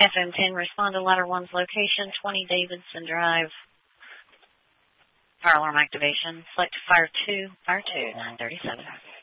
FM10, respond to ladder 1's location, 20 Davidson Drive. Fire alarm activation. Select fire 2, 937.